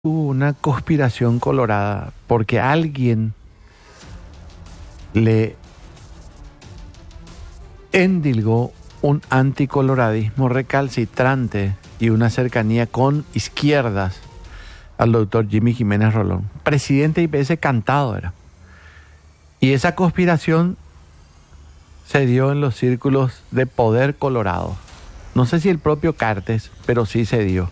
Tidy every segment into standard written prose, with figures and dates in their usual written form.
Hubo una conspiración colorada porque alguien le endilgó un anticoloradismo recalcitrante y una cercanía con izquierdas al doctor Jimmy Jiménez Rolón. Presidente IPS cantado era. Y esa conspiración se dio en los círculos de poder colorado. No sé si el propio Cartes, pero sí se dio.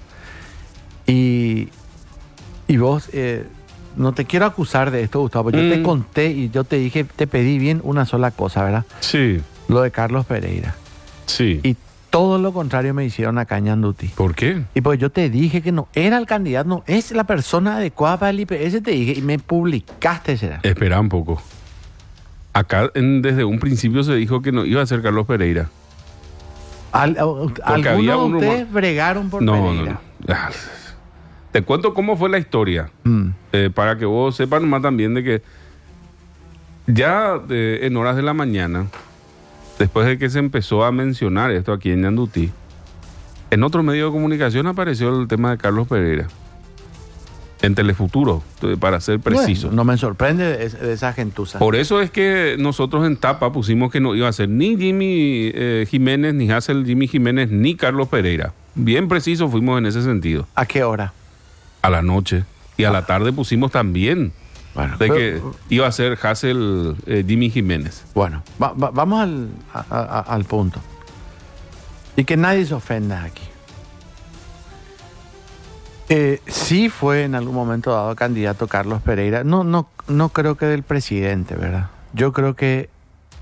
Y vos, no te quiero acusar de esto, Gustavo. Yo te conté y yo te dije, te pedí bien una sola cosa, ¿verdad? Sí. Lo de Carlos Pereira. Sí. Y todo lo contrario me hicieron acá en Ñanduti. ¿Por qué? Y pues yo te dije que no era el candidato, no es la persona adecuada para el IPS, te dije, y me publicaste, será. Espera un poco. Acá desde un principio se dijo que no iba a ser Carlos Pereira. Algunos había de un rumor. ustedes bregaron por No. Pereira. Te cuento cómo fue la historia. Para que vos sepas nomás también de que ya en horas de la mañana, después de que se empezó a mencionar esto aquí en Ñanduti, en otro medio de comunicación apareció el tema de Carlos Pereira. En Telefuturo, para ser preciso. Bueno, no me sorprende de esa gentuza. Por eso es que nosotros en tapa pusimos que no iba a ser ni Jimmy Jiménez, ni Hassel Jimmy Jiménez, ni Carlos Pereira. Bien preciso fuimos en ese sentido. ¿A qué hora? A la noche. Y a la tarde pusimos también Bueno, de que iba a ser Hassel Jimmy Jiménez. Bueno, vamos al punto. Y que nadie se ofenda aquí. Sí fue en algún momento dado candidato Carlos Pereira. No creo que del presidente, ¿verdad? Yo creo que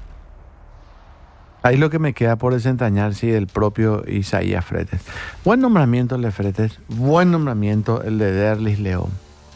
ahí lo que me queda por desentrañar, sí, del propio Isaías Fretes. Buen nombramiento el de Fretes, buen nombramiento el de Derlis León.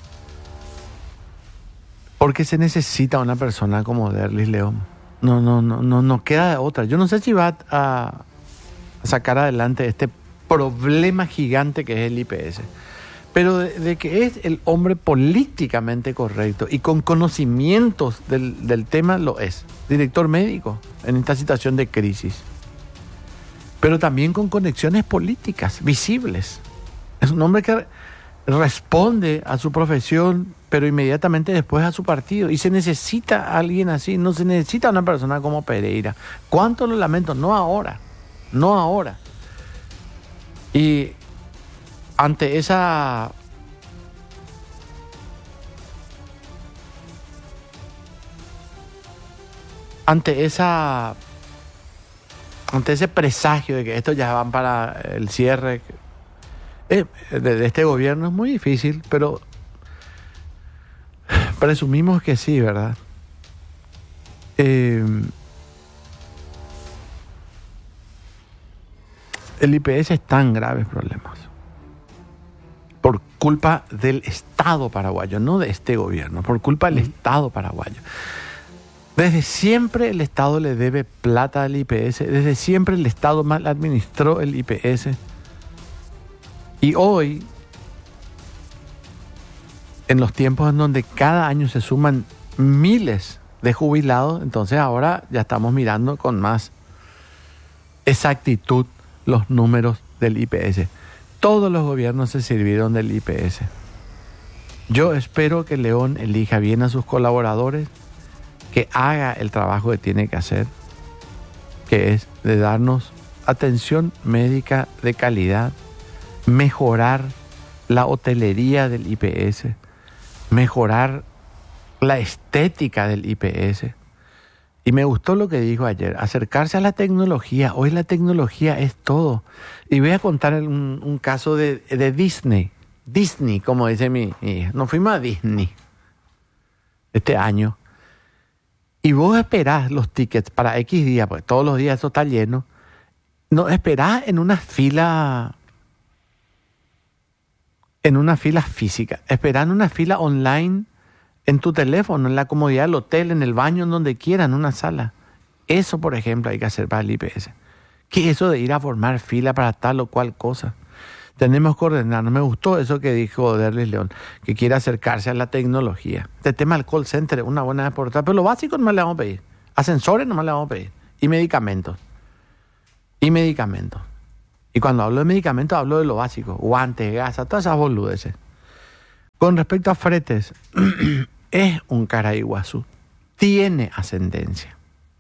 Porque se necesita una persona como Derlis León. No queda de otra. Yo no sé si va a sacar adelante este problema gigante que es el IPS. Pero de que es el hombre políticamente correcto y con conocimientos del tema, lo es. Director médico en esta situación de crisis. Pero también con conexiones políticas visibles. Es un hombre que responde a su profesión, pero inmediatamente después a su partido. Y se necesita alguien así, no se necesita una persona como Pereira. ¿Cuánto lo lamento? No ahora. Y ante ese presagio de que estos ya van para el cierre de este gobierno, es muy difícil, pero presumimos que sí, ¿verdad? El IPS está en graves problemas por culpa del Estado paraguayo, no de este gobierno, por culpa del Estado paraguayo. Desde siempre el Estado le debe plata al IPS, desde siempre el Estado mal administró el IPS. Y hoy, en los tiempos en donde cada año se suman miles de jubilados, entonces ahora ya estamos mirando con más exactitud los números del IPS. Todos los gobiernos se sirvieron del IPS. Yo espero que León elija bien a sus colaboradores, que haga el trabajo que tiene que hacer, que es de darnos atención médica de calidad, mejorar la hotelería del IPS, mejorar la estética del IPS. Y me gustó lo que dijo ayer, acercarse a la tecnología. Hoy la tecnología es todo. Y voy a contar un caso de Disney. Disney, como dice mi hija. Nos fuimos a Disney este año. Y vos esperás los tickets para X días, porque todos los días eso está lleno. No, esperás en una fila física. Esperás en una fila online, en tu teléfono, en la comodidad del hotel, en el baño, en donde quieras, en una sala. Eso, por ejemplo, hay que hacer para el IPS. ¿Qué es eso de ir a formar fila para tal o cual cosa? Tenemos que ordenarnos. Me gustó eso que dijo Derlis León, que quiere acercarse a la tecnología. Este tema del call center es una buena aportación, pero lo básico nomás le vamos a pedir. Ascensores nomás le vamos a pedir. Y medicamentos. Y cuando hablo de medicamentos, hablo de lo básico. Guantes, gasas, todas esas boludeces. Con respecto a Fretes, es un Caraiguazú. Tiene ascendencia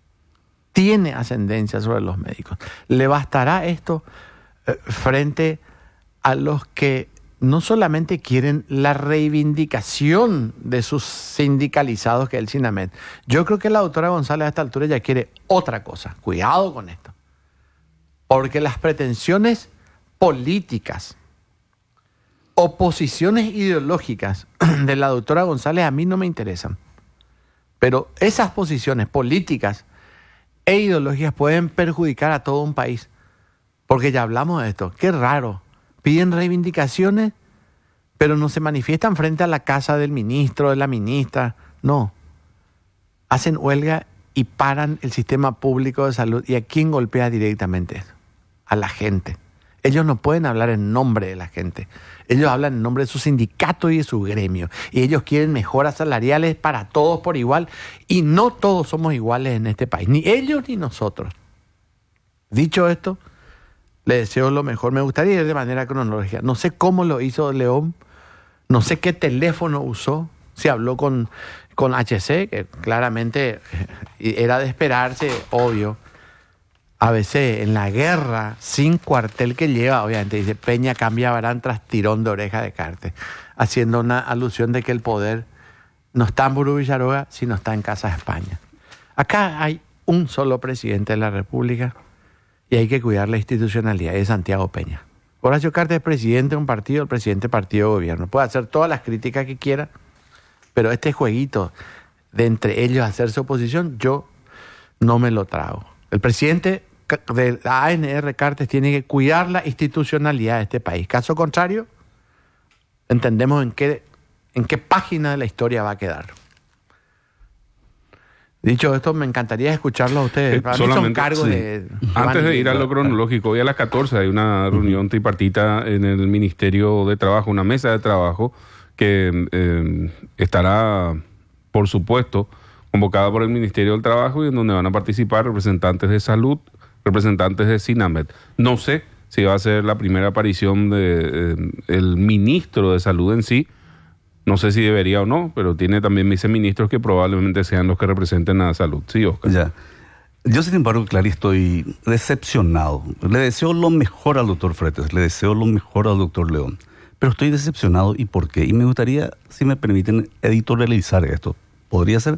sobre los médicos. ¿Le bastará esto frente a los que no solamente quieren la reivindicación de sus sindicalizados, que es el SINAMED? Yo creo que la doctora González a esta altura ya quiere otra cosa. Cuidado con esto. Porque las pretensiones políticas, oposiciones ideológicas de la doctora González a mí no me interesan. Pero esas posiciones políticas e ideológicas pueden perjudicar a todo un país. Porque ya hablamos de esto. Qué raro. Piden reivindicaciones, pero no se manifiestan frente a la casa del ministro, de la ministra. No. Hacen huelga y paran el sistema público de salud. ¿Y a quién golpea directamente eso? A la gente. Ellos no pueden hablar en nombre de la gente. Ellos hablan en nombre de su sindicato y de su gremio. Y ellos quieren mejoras salariales para todos por igual. Y no todos somos iguales en este país. Ni ellos ni nosotros. Dicho esto, le deseo lo mejor. Me gustaría ir de manera cronológica. No sé cómo lo hizo León. No sé qué teléfono usó. Si habló con HC, que claramente era de esperarse, obvio. ABC, en la guerra, sin cuartel que lleva, obviamente, dice Peña cambia Barán tras tirón de oreja de Cartes, haciendo una alusión de que el poder no está en Burú Villaroga, sino está en Casa de España. Acá hay un solo presidente de la República y hay que cuidar la institucionalidad de Santiago Peña. Horacio Cartes es presidente de un partido, el presidente del partido de gobierno. Puede hacer todas las críticas que quiera, pero este jueguito de entre ellos hacerse oposición, yo no me lo trago. El presidente de la ANR Cartes tiene que cuidar la institucionalidad de este país. Caso contrario, entendemos en qué página de la historia va a quedar. Dicho esto, me encantaría escucharlo a ustedes. Para mí son cargos de... Antes de ir a lo cronológico, hoy a las 14 hay una reunión tripartita en el Ministerio de Trabajo, una mesa de trabajo que estará, por supuesto, convocada por el Ministerio del Trabajo y en donde van a participar representantes de salud, representantes de SINAMED. No sé si va a ser la primera aparición del ministro de Salud en sí. No sé si debería o no, pero tiene también viceministros que probablemente sean los que representen a Salud. Sí, Oscar. Ya. Yo, sin embargo, Clary, estoy decepcionado. Le deseo lo mejor al doctor Fretes, le deseo lo mejor al doctor León. Pero estoy decepcionado. ¿Y por qué? Y me gustaría, si me permiten, editorializar esto. ¿Podría ser?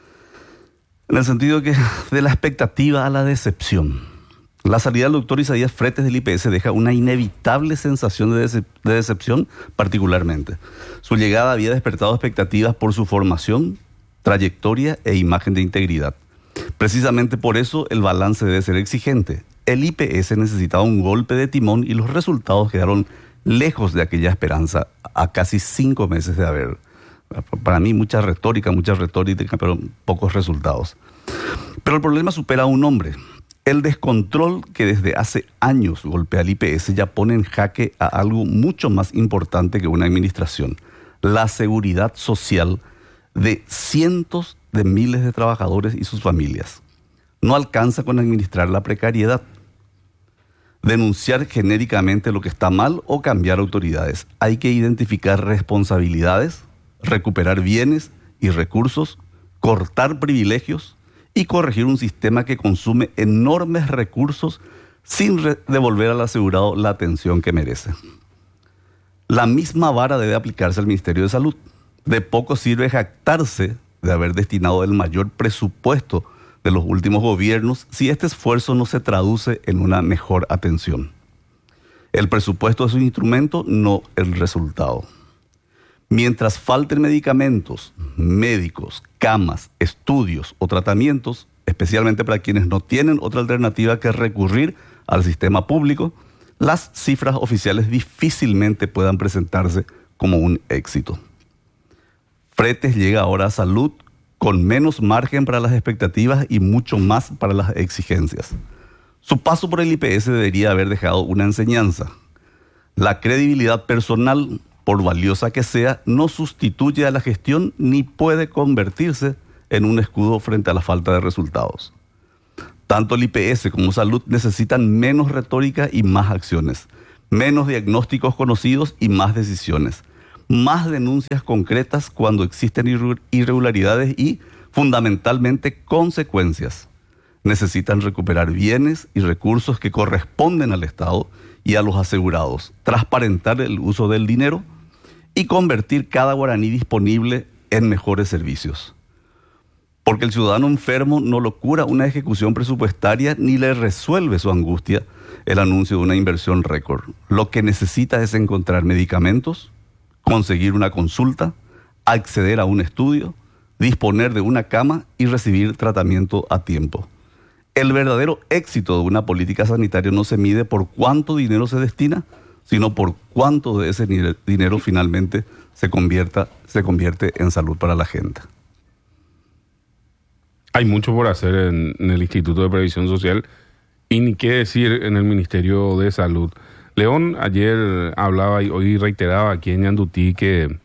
En el sentido que de la expectativa a la decepción. La salida del doctor Isaías Fretes del IPS deja una inevitable sensación de decepción, particularmente. Su llegada había despertado expectativas por su formación, trayectoria e imagen de integridad. Precisamente por eso el balance debe ser exigente. El IPS necesitaba un golpe de timón y los resultados quedaron lejos de aquella esperanza a casi 5 meses de haber. Para mí mucha retórica, pero pocos resultados. Pero el problema supera a un hombre. El descontrol que desde hace años golpea al IPS ya pone en jaque a algo mucho más importante que una administración: la seguridad social de cientos de miles de trabajadores y sus familias. No alcanza con administrar la precariedad, denunciar genéricamente lo que está mal o cambiar autoridades. Hay que identificar responsabilidades, recuperar bienes y recursos, cortar privilegios y corregir un sistema que consume enormes recursos sin devolver al asegurado la atención que merece. La misma vara debe aplicarse al Ministerio de Salud. De poco sirve jactarse de haber destinado el mayor presupuesto de los últimos gobiernos si este esfuerzo no se traduce en una mejor atención. El presupuesto es un instrumento, no el resultado. Mientras falten medicamentos, médicos, camas, estudios o tratamientos, especialmente para quienes no tienen otra alternativa que recurrir al sistema público, las cifras oficiales difícilmente puedan presentarse como un éxito. Fretes llega ahora a Salud con menos margen para las expectativas y mucho más para las exigencias. Su paso por el IPS debería haber dejado una enseñanza. La credibilidad personal, por valiosa que sea, no sustituye a la gestión ni puede convertirse en un escudo frente a la falta de resultados. Tanto el IPS como Salud necesitan menos retórica y más acciones, menos diagnósticos conocidos y más decisiones, más denuncias concretas cuando existen irregularidades y, fundamentalmente, consecuencias. Necesitan recuperar bienes y recursos que corresponden al Estado y a los asegurados, transparentar el uso del dinero y convertir cada guaraní disponible en mejores servicios. Porque el ciudadano enfermo no lo cura una ejecución presupuestaria ni le resuelve su angustia el anuncio de una inversión récord. Lo que necesita es encontrar medicamentos, conseguir una consulta, acceder a un estudio, disponer de una cama y recibir tratamiento a tiempo. El verdadero éxito de una política sanitaria no se mide por cuánto dinero se destina, sino por cuánto de ese dinero finalmente se convierte en salud para la gente. Hay mucho por hacer en el Instituto de Previsión Social y ni qué decir en el Ministerio de Salud. León ayer hablaba y hoy reiteraba aquí en Ñandutí que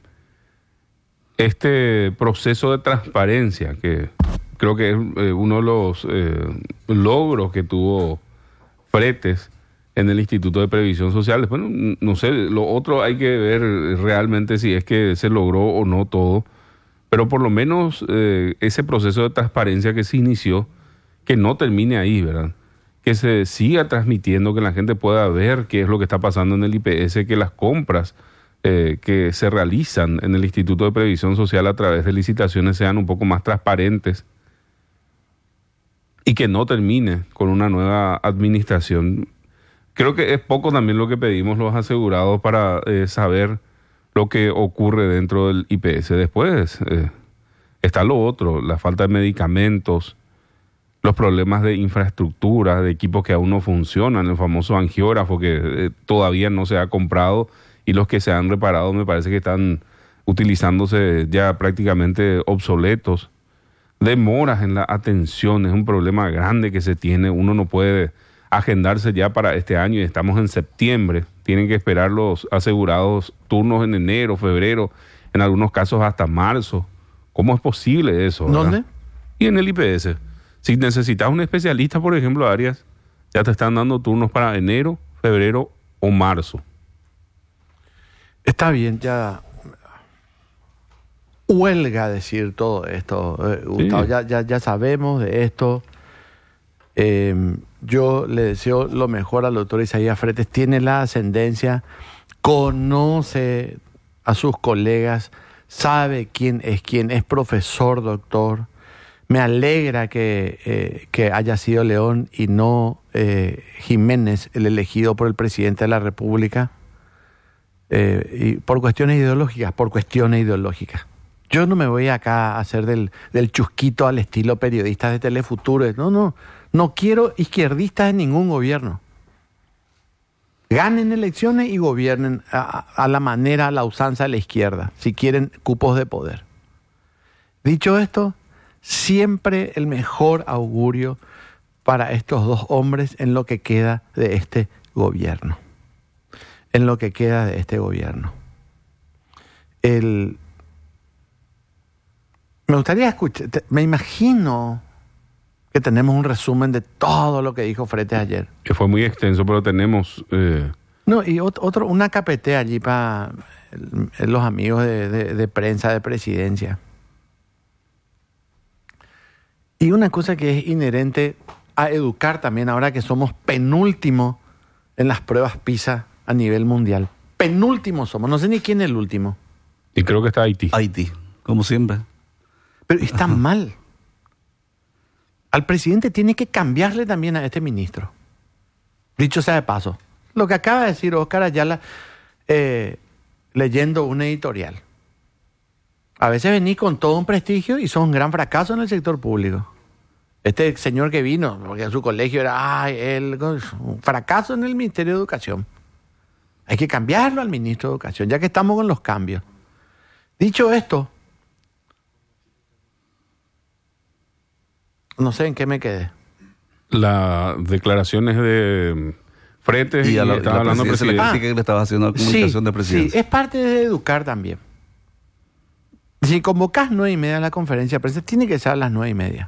este proceso de transparencia, que creo que es uno de los logros que tuvo Fretes en el Instituto de Previsión Social. Después, no sé, lo otro hay que ver realmente si es que se logró o no todo, pero por lo menos ese proceso de transparencia que se inició, que no termine ahí, ¿verdad? Que se siga transmitiendo, que la gente pueda ver qué es lo que está pasando en el IPS, que las compras que se realizan en el Instituto de Previsión Social a través de licitaciones sean un poco más transparentes y que no termine con una nueva administración. Creo que es poco también lo que pedimos los asegurados para saber lo que ocurre dentro del IPS. Después está lo otro, la falta de medicamentos, los problemas de infraestructura, de equipos que aún no funcionan, el famoso angiógrafo que todavía no se ha comprado y los que se han reparado me parece que están utilizándose ya prácticamente obsoletos. Demoras en la atención, es un problema grande que se tiene, uno no puede agendarse ya para este año y estamos en septiembre, tienen que esperar los asegurados turnos en enero, febrero, en algunos casos hasta marzo. ¿Cómo es posible eso? ¿Verdad? ¿Dónde? Y en el IPS. Si necesitas un especialista, por ejemplo, Arias, ya te están dando turnos para enero, febrero o marzo. Está bien, ya huelga decir todo esto, Gustavo, Sí. ya sabemos de esto. Yo le deseo lo mejor al doctor Isaías Fretes, tiene la ascendencia, conoce a sus colegas, sabe quién, es profesor, doctor. Me alegra que haya sido León y no Jiménez el elegido por el presidente de la República, y por cuestiones ideológicas, Yo no me voy acá a hacer del chusquito al estilo periodistas de Telefuturo. No quiero izquierdistas en ningún gobierno. Ganen elecciones y gobiernen a la manera, a la usanza de la izquierda, si quieren cupos de poder. Dicho esto, siempre el mejor augurio para estos dos hombres en lo que queda de este gobierno. Me gustaría escuchar, me imagino que tenemos un resumen de todo lo que dijo Fretes ayer. Que fue muy extenso, pero tenemos... No, y una capetea allí para los amigos de prensa de presidencia. Y una cosa que es inherente a educar también, ahora que somos penúltimo en las pruebas PISA a nivel mundial. Penúltimo somos, no sé ni quién es el último. Y creo que está Haití. Haití, como siempre. Pero está mal. Al presidente tiene que cambiarle también a este ministro. Dicho sea de paso. Lo que acaba de decir Oscar Ayala, leyendo un editorial. A veces venís con todo un prestigio y sos un gran fracaso en el sector público. Este señor que vino, porque en su colegio era un fracaso en el Ministerio de Educación. Hay que cambiarlo al ministro de Educación, ya que estamos con los cambios. Dicho esto, no sé en qué me quedé. Las declaraciones de Fretes Y a la estaba hablando presidencia presidente. que le estaba haciendo la comunicación de presidencia. Sí, es parte de educar también. Si convocás 9:30 a la conferencia de prensa, tiene que ser a las 9:30.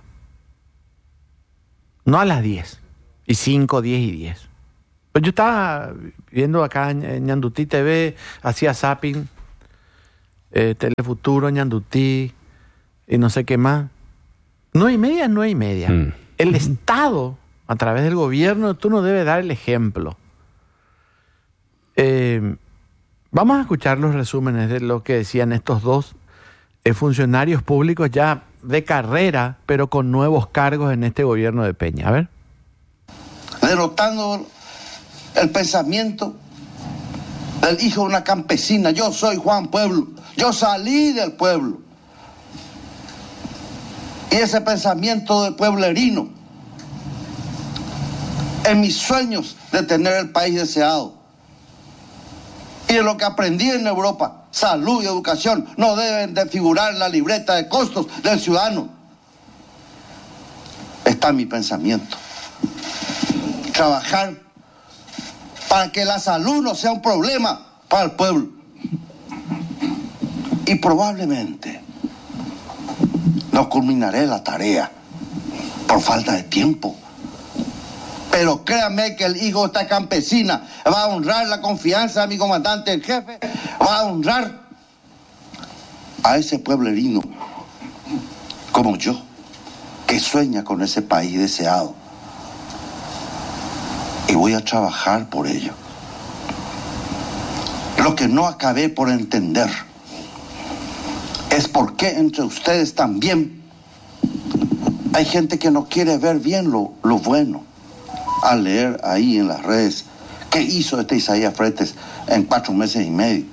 No a las 10. Y 5, 10 y 10. Pues yo estaba viendo acá en Ñandutí TV, hacía zapping, Telefuturo, Ñandutí y no sé qué más. 9:30 es 9:30. El Estado, a través del gobierno, tú no debes dar el ejemplo. Vamos a escuchar los resúmenes de lo que decían estos dos funcionarios públicos ya de carrera, pero con nuevos cargos en este gobierno de Peña. A ver. Derrotando el pensamiento del hijo de una campesina. Yo soy Juan Pueblo, yo salí del pueblo. Y ese pensamiento de pueblerino, en mis sueños de tener el país deseado, y de lo que aprendí en Europa, salud y educación no deben de figurar en la libreta de costos del ciudadano. Está en mi pensamiento. Trabajar para que la salud no sea un problema para el pueblo. Y probablemente no culminaré la tarea por falta de tiempo. Pero créanme que el hijo de esta campesina va a honrar la confianza de mi comandante en jefe, va a honrar a ese pueblerino como yo, que sueña con ese país deseado. Y voy a trabajar por ello. Lo que no acabé por entender es por qué entre ustedes también hay gente que no quiere ver bien lo bueno. Al leer ahí en las redes qué hizo este Isaías Fretes en 4 meses y medio.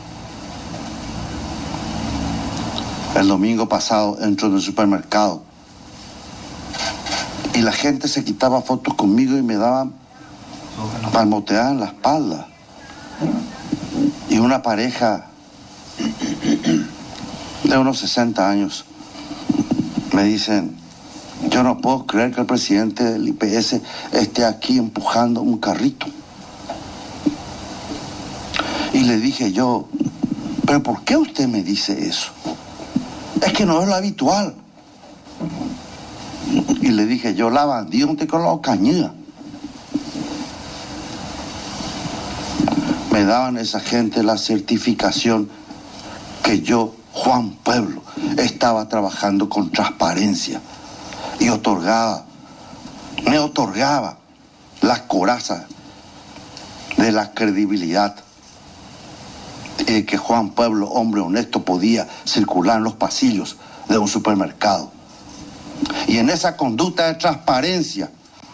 El domingo pasado entro en el supermercado y la gente se quitaba fotos conmigo y me daban palmoteadas en la espalda. Y una pareja de unos 60 años me dicen: yo no puedo creer que el presidente del IPS esté aquí empujando un carrito. Y le dije yo: ¿pero por qué usted me dice eso? Es que no es lo habitual. Y le dije yo: la bandido te con la cañía. Me daban esa gente la certificación que yo, Juan Pueblo, estaba trabajando con transparencia. Y me otorgaba la coraza de la credibilidad y que Juan Pueblo, hombre honesto, podía circular en los pasillos de un supermercado. Y en esa conducta de transparencia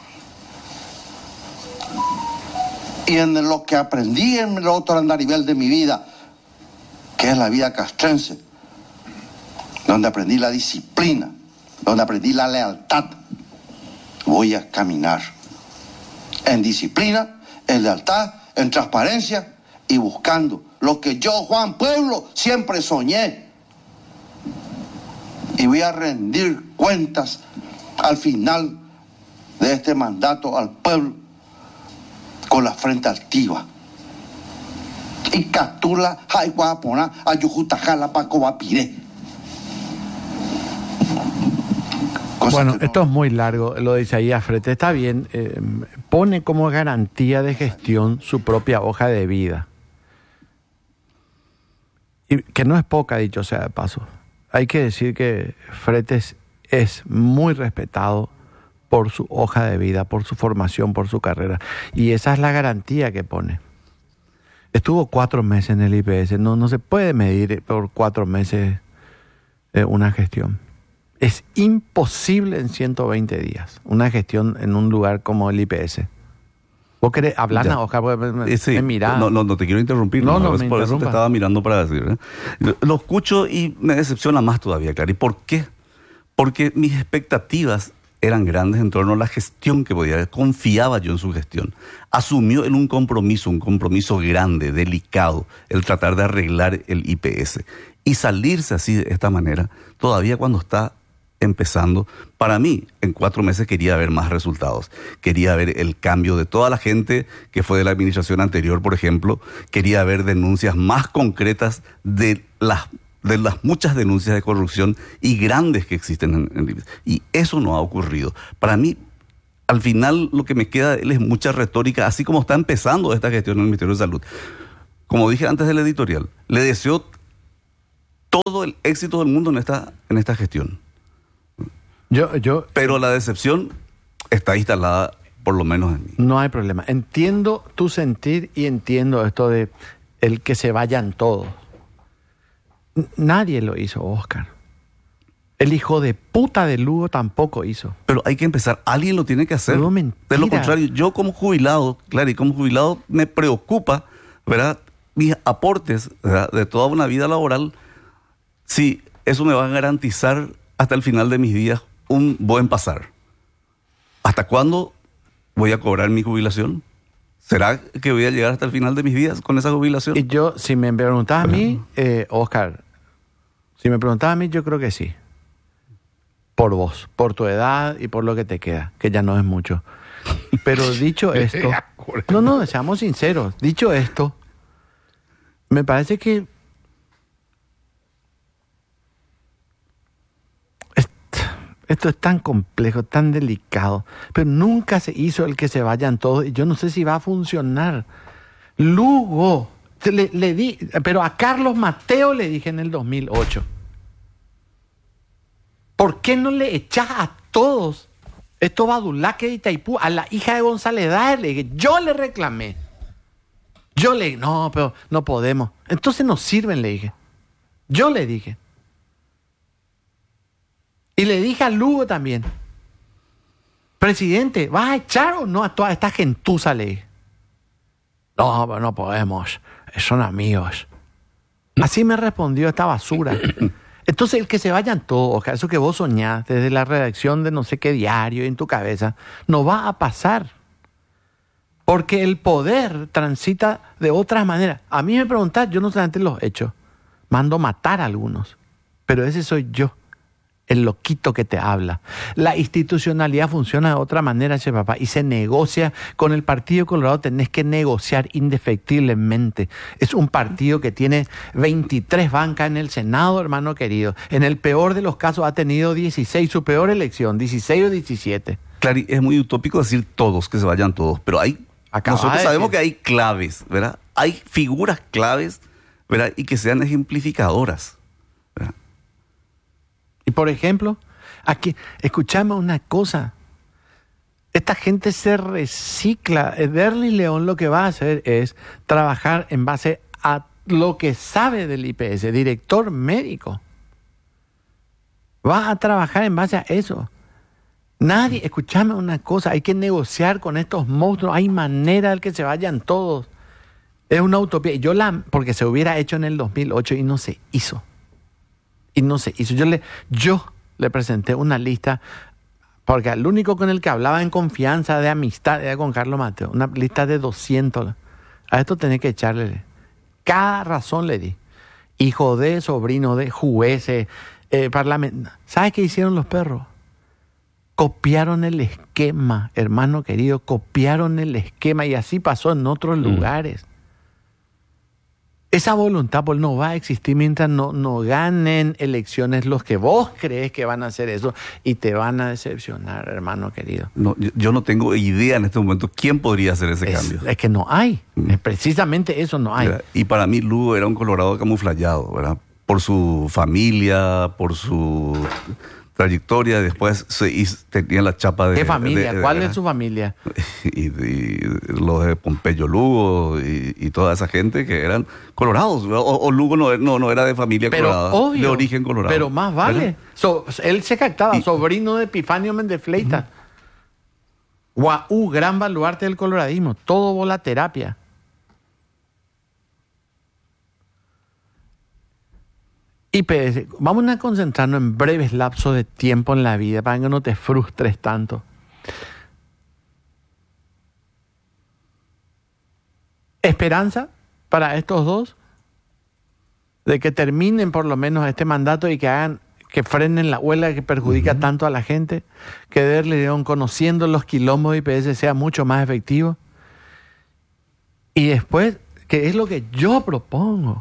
y en lo que aprendí en el otro andarivel de mi vida, que es la vida castrense, donde aprendí la disciplina, donde aprendí la lealtad, voy a caminar en disciplina, en lealtad, en transparencia y buscando lo que yo, Juan Pueblo, siempre soñé. Y voy a rendir cuentas al final de este mandato al pueblo con la frente altiva. Y captura, Jaihuapona, Ayujutajala, Pacobapiré. Bueno, esto es muy largo, lo de Isaías Fretes. Está bien, pone como garantía de gestión su propia hoja de vida. Y que no es poca, dicho sea de paso. Hay que decir que Fretes es muy respetado por su hoja de vida, por su formación, por su carrera. Y esa es la garantía que pone. Estuvo 4 meses en el IPS. No se puede medir por 4 meses una gestión. Es imposible en 120 días una gestión en un lugar como el IPS. ¿Vos querés hablar, Oscar? Sí, me mirá. no te quiero interrumpir. No, por eso te estaba mirando para decir. Lo escucho y me decepciona más todavía, Clary. ¿Y por qué? Porque mis expectativas eran grandes en torno a la gestión que podía haber. Confiaba yo en su gestión. Asumió en un compromiso grande, delicado, el tratar de arreglar el IPS. Y salirse así de esta manera, todavía cuando está empezando, para mí, en 4 meses quería ver más resultados. Quería ver el cambio de toda la gente que fue de la administración anterior, por ejemplo. Quería ver denuncias más concretas de las muchas denuncias de corrupción y grandes que existen en Libia. Y eso no ha ocurrido. Para mí, al final, lo que me queda es mucha retórica, así como está empezando esta gestión en el Ministerio de Salud. Como dije antes del editorial, le deseo todo el éxito del mundo en esta gestión. Pero la decepción está instalada, por lo menos en mí. No hay problema. Entiendo tu sentir y entiendo esto de el que se vayan todos. Nadie lo hizo, Oscar. El hijo de puta de Lugo tampoco hizo. Pero hay que empezar. Alguien lo tiene que hacer. No, mentira. De lo contrario, yo como jubilado, claro, y como jubilado me preocupa, ¿verdad?, mis aportes, ¿verdad?, de toda una vida laboral, si eso me va a garantizar hasta el final de mis días un buen pasar. ¿Hasta cuándo voy a cobrar mi jubilación? ¿Será que voy a llegar hasta el final de mis días con esa jubilación? Y yo, si me preguntas a mí, Oscar, si me preguntas a mí, yo creo que sí. Por vos, por tu edad y por lo que te queda, que ya no es mucho. Pero dicho esto, no, seamos sinceros, dicho esto, me parece que esto es tan complejo, tan delicado, pero nunca se hizo el que se vayan todos, y yo no sé si va a funcionar. Lugo, le di, pero a Carlos Mateo le dije en el 2008, ¿por qué no le echás a todos estos badulaques de Itaipú? A la hija de González Daer le dije, yo le reclamé. No, pero no podemos. Entonces no sirven, le dije. Yo le dije. Y le dije a Lugo también, presidente, ¿vas a echar o no a toda esta gentuza? Le dije. No, pero no podemos. Son amigos. Así me respondió esta basura. Entonces, el que se vayan todos, Oscar, eso que vos soñás desde la redacción de no sé qué diario en tu cabeza, no va a pasar. Porque el poder transita de otras maneras. A mí me preguntás, yo no solamente los hechos, mando matar a algunos, pero ese soy yo, el loquito que te habla. La institucionalidad funciona de otra manera, che papá, y se negocia. Con el Partido Colorado tenés que negociar indefectiblemente. Es un partido que tiene 23 bancas en el Senado, hermano querido. En el peor de los casos ha tenido 16, su peor elección, 16 o 17. Claro, es muy utópico decir todos, que se vayan todos, pero nosotros sabemos que hay claves, ¿verdad? Hay figuras claves, ¿verdad?, y que sean ejemplificadoras, ¿verdad? Y por ejemplo, aquí, escuchame una cosa. Esta gente se recicla. Derli León lo que va a hacer es trabajar en base a lo que sabe del IPS, director médico. Va a trabajar en base a eso. Nadie, escuchame una cosa, hay que negociar con estos monstruos. Hay manera de que se vayan todos. Es una utopía. Porque se hubiera hecho en el 2008 y no se hizo. Yo le presenté una lista, porque al único con el que hablaba en confianza de amistad era con Carlos Mateo, una lista de 200. A esto tenés que echarle. Cada razón le di. Hijo de, sobrino de, jueces, parlamento. ¿Sabes qué hicieron los perros? Copiaron el esquema, hermano querido, copiaron el esquema, y así pasó en otros lugares. Esa voluntad no va a existir mientras no ganen elecciones los que vos crees que van a hacer eso, y te van a decepcionar, hermano querido. No, yo no tengo idea en este momento quién podría hacer ese cambio. Es que no hay. Precisamente eso no hay. Y para mí Lugo era un colorado camuflado, ¿verdad? Por su familia, por su trayectoria. Después tenía la chapa de... ¿Qué familia? ¿Cuál es su familia? Y los de Pompeyo Lugo y toda esa gente que eran colorados. O Lugo no era de familia colorada, obvio, de origen colorado. Pero más vale. Él se jactaba, sobrino de Epifanio Méndez Fleitas. Gran baluarte del coloradismo. Todo bola terapia. IPS, vamos a concentrarnos en breves lapsos de tiempo en la vida para que no te frustres tanto. ¿Esperanza para estos dos? De que terminen por lo menos este mandato y que frenen la huelga que perjudica tanto a la gente, que Derli León, conociendo los quilombos de IPS, sea mucho más efectivo. Y después, que es lo que yo propongo,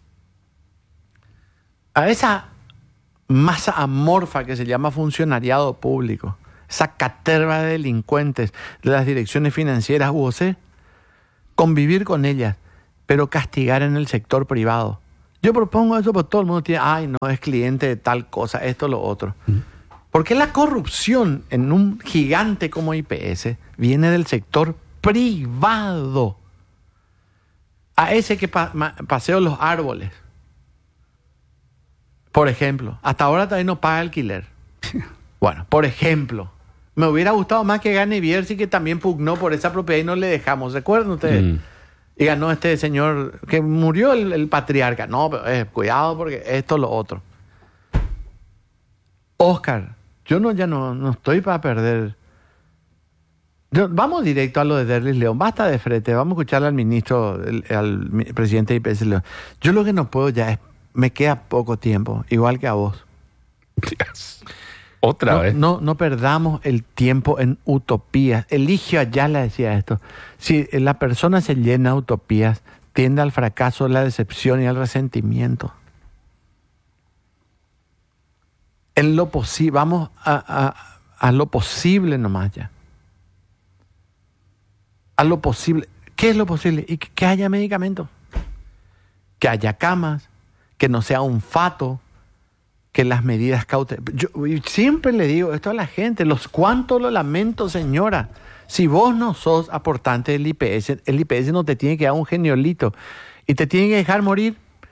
a esa masa amorfa que se llama funcionariado público, esa caterva de delincuentes de las direcciones financieras UOC, convivir con ellas, pero castigar en el sector privado, Yo propongo eso, pero todo el mundo tiene, ay, no, es cliente de tal cosa, esto, lo otro. Porque la corrupción en un gigante como IPS viene del sector privado. A ese que paseo los árboles, por ejemplo, hasta ahora todavía no paga alquiler. Bueno, por ejemplo, me hubiera gustado más que gane Bierzi, que también pugnó por esa propiedad y no le dejamos. ¿Se acuerdan ustedes? Y ganó este señor que murió el patriarca. No, pero cuidado porque esto, lo otro. Oscar, yo ya no estoy para perder. Vamos directo a lo de Derlis León. Basta de frete. Vamos a escucharle al ministro, al presidente de IPS León. Yo lo que no puedo ya es, me queda poco tiempo, igual que a vos. Yes. Otra vez. No perdamos el tiempo en utopías. Eligio Ayala decía esto. Si la persona se llena de utopías, tiende al fracaso, la decepción y al resentimiento. En lo posible, vamos a lo posible nomás ya. A lo posible. ¿Qué es lo posible? Y que haya medicamentos. Que haya camas. Que no sea un fato. Que las medidas cautelares. Yo siempre le digo esto a la gente. Cuánto lo lamento, señora. Si vos no sos aportante del IPS, el IPS no te tiene que dar un geniolito. Y te tiene que dejar morir.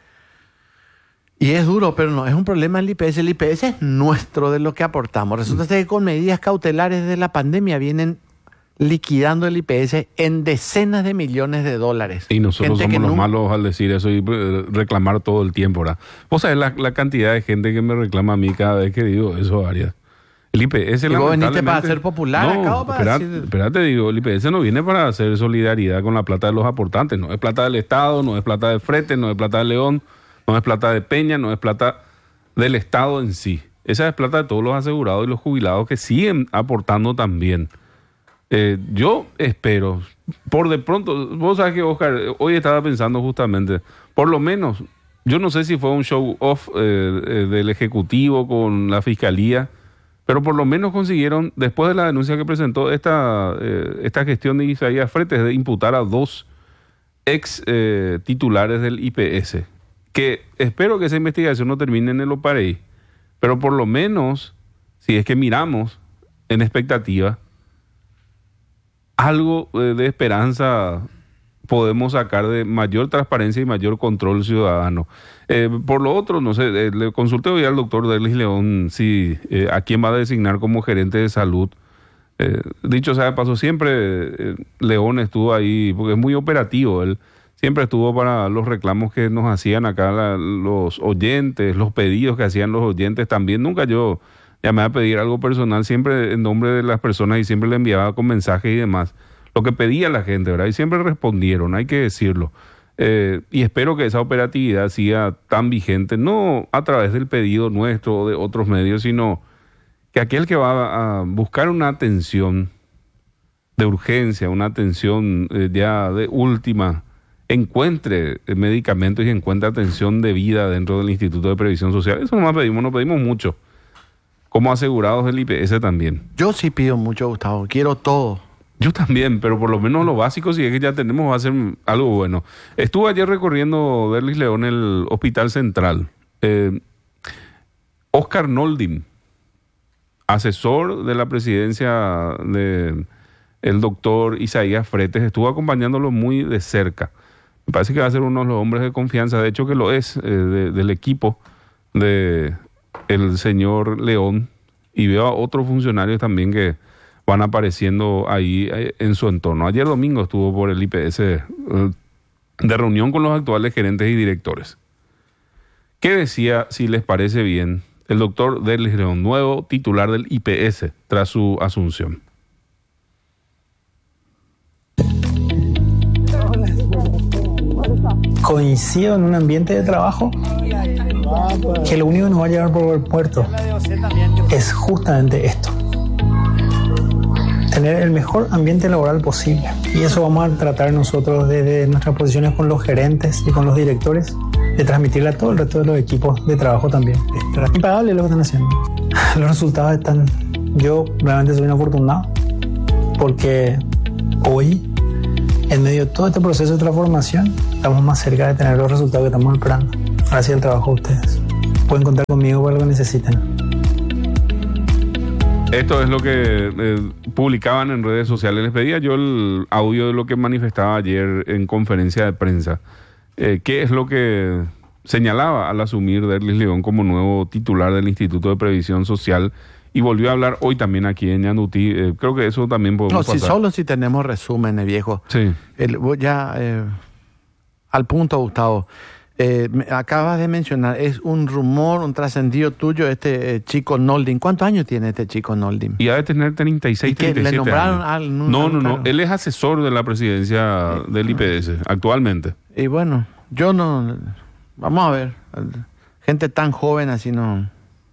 Y es duro, pero no es un problema del IPS. El IPS es nuestro, de lo que aportamos. Resulta que con medidas cautelares de la pandemia vienen liquidando el IPS en decenas de millones de dólares. Y nosotros somos los malos al decir eso y reclamar todo el tiempo, ¿verdad? Vos sabés la cantidad de gente que me reclama a mí cada vez que digo eso, Arias. El IPS, ¿y vos veniste para ser popular acá o para decir? Espérate, digo, el IPS no viene para hacer solidaridad con la plata de los aportantes. No es plata del Estado, no es plata de Frete, no es plata de León, no es plata de Peña, no es plata del Estado en sí. Esa es plata de todos los asegurados y los jubilados que siguen aportando también. Yo espero, por de pronto, vos sabés que, Oscar, hoy estaba pensando justamente, por lo menos, yo no sé si fue un show off del Ejecutivo con la Fiscalía, pero por lo menos consiguieron, después de la denuncia que presentó esta gestión de Isaías Fretes, de imputar a 2 ex titulares del IPS, que espero que esa investigación no termine en el Opareí, pero por lo menos, si es que miramos en expectativa, algo de esperanza podemos sacar de mayor transparencia y mayor control ciudadano. Por lo otro, no sé, le consulté hoy al doctor Derlis León si a quién va a designar como gerente de salud. Dicho sea de paso, siempre León estuvo ahí, porque es muy operativo. Él siempre estuvo para los reclamos que nos hacían acá los oyentes, los pedidos que hacían los oyentes también. Nunca yo llamé a pedir algo personal, siempre en nombre de las personas, y siempre le enviaba con mensajes y demás lo que pedía la gente, ¿verdad? Y siempre respondieron, hay que decirlo. Y espero que esa operatividad siga tan vigente, no a través del pedido nuestro o de otros medios, sino que aquel que va a buscar una atención de urgencia, una atención ya de última, encuentre medicamentos y encuentre atención debida dentro del Instituto de Previsión Social. Eso no pedimos mucho. Como asegurados del IPS también. Yo sí pido mucho, Gustavo. Quiero todo. Yo también, pero por lo menos lo básico, si es que ya tenemos, va a ser algo bueno. Estuve ayer recorriendo Derlis León el Hospital Central. Oscar Noldin, asesor de la presidencia del doctor Isaías Fretes, estuvo acompañándolo muy de cerca. Me parece que va a ser uno de los hombres de confianza, de hecho que lo es, del equipo de el señor León, y veo a otros funcionarios también que van apareciendo ahí en su entorno. Ayer domingo estuvo por el IPS de reunión con los actuales gerentes y directores. ¿Qué decía, si les parece bien, el doctor Derlis León, nuevo titular del IPS tras su asunción? Coincido en un ambiente de trabajo que lo único que nos va a llevar por el puerto es justamente esto: tener el mejor ambiente laboral posible. Y eso vamos a tratar nosotros desde nuestras posiciones con los gerentes y con los directores, de transmitirle a todo el resto de los equipos de trabajo también. Es impagable lo que están haciendo. Los resultados están... Yo realmente soy un afortunado porque hoy, en medio de todo este proceso de transformación, estamos más cerca de tener los resultados que estamos esperando. Gracias al trabajo de ustedes. Pueden contar conmigo para lo que necesiten. Esto es lo que publicaban en redes sociales. Les pedía yo el audio de lo que manifestaba ayer en conferencia de prensa. ¿Qué es lo que señalaba al asumir Derlis León como nuevo titular del Instituto de Previsión Social? Y volvió a hablar hoy también aquí en Ñandutí. Creo que eso también podemos pasar. Solo si tenemos resúmenes, viejo. Sí. Al punto, Gustavo. Acabas de mencionar, es un rumor, un trascendido tuyo, Chico Noldin. ¿Cuántos años tiene este Chico Noldin? Y ha de tener 36, ¿Y que 37 le nombraron años. No. Él es asesor de la presidencia del IPS actualmente. Y bueno, yo no... Vamos a ver. Gente tan joven así no...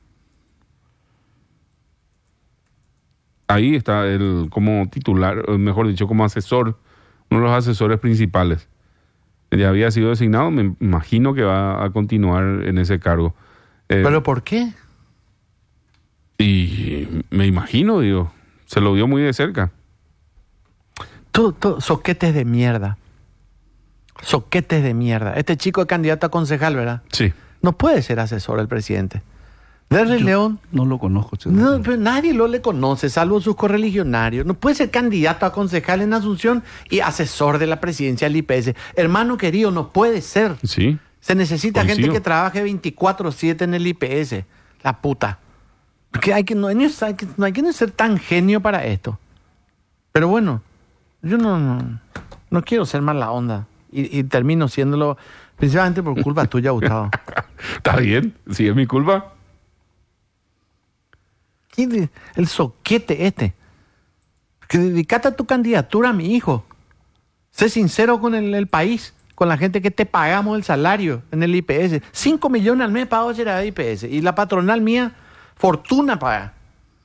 Ahí está él como titular, mejor dicho, como asesor, uno de los asesores principales. Ya había sido designado, me imagino que va a continuar en ese cargo. ¿Pero por qué? Y me imagino, digo, se lo vio muy de cerca. Tú, soquetes de mierda. Soquetes de mierda. Este chico es candidato a concejal, ¿verdad? Sí. No puede ser asesor del presidente. Derlis León... No lo conozco. No, pero nadie lo le conoce, salvo sus correligionarios. No puede ser candidato a concejal en Asunción y asesor de la presidencia del IPS. Hermano querido, no puede ser. Sí. Se necesita Coincido. gente que trabaje 24/7 en el IPS. La puta. Porque no hay que ser tan genio para esto. Pero bueno, yo no quiero ser mala onda. Y termino siéndolo principalmente por culpa tuya, Gustavo. Está bien, si es mi culpa. El soquete que dedicate a tu candidatura a mi hijo. Sé sincero con el país, con la gente que te pagamos el salario en el IPS. 5 millones al mes pago será de IPS. Y la patronal mía, fortuna paga.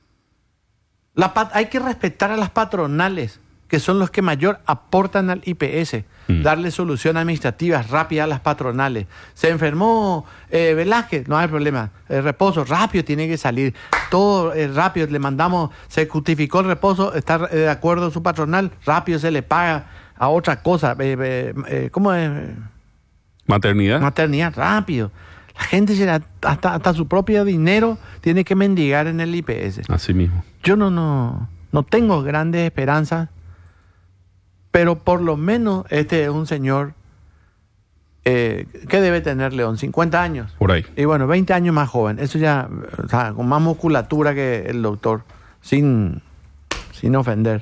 Hay que respetar a las patronales, que son los que mayor aportan al IPS. Darle soluciones administrativas rápidas a las patronales. Se enfermó Velázquez, no hay problema. El reposo rápido tiene que salir. Todo rápido le mandamos, se justificó el reposo, está de acuerdo su patronal, rápido se le paga a otra cosa. ¿Cómo es? Maternidad. Maternidad, rápido. La gente hasta su propio dinero tiene que mendigar en el IPS. Así mismo. Yo no tengo grandes esperanzas. Pero por lo menos este es un señor que debe tener León, 50 años. Por ahí. Y bueno, 20 años más joven. Eso ya, o sea, con más musculatura que el doctor, sin ofender.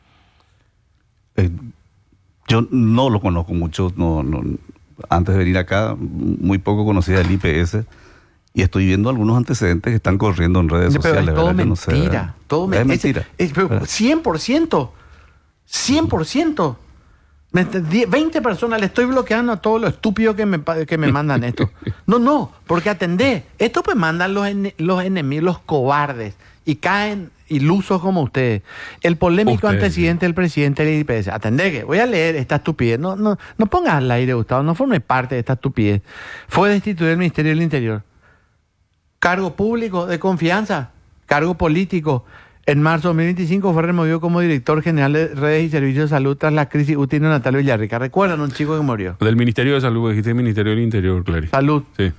Yo no lo conozco mucho. Antes de venir acá, muy poco conocía el IPS. Y estoy viendo algunos antecedentes que están corriendo en redes sociales. Pero es todo ¿verdad? mentira. Todo es mentira. Pero 100%. 100%. 20 personas, le estoy bloqueando a todos los estúpidos que me mandan esto. No, porque atendé. Esto pues mandan los enemigos, los cobardes, y caen ilusos como ustedes. El polémico antecedente del presidente del IPS. Atendé que voy a leer esta estupidez. No pongas al aire, Gustavo, no forme parte de esta estupidez. Fue destituido del Ministerio del Interior. Cargo público de confianza, cargo político. En marzo de 2025 fue removido como director general de redes y servicios de salud tras la crisis UTI Natal Villarrica. ¿Recuerdan un chico que murió? Del Ministerio de Salud, dijiste Ministerio del Interior, Clary. Salud. Sí.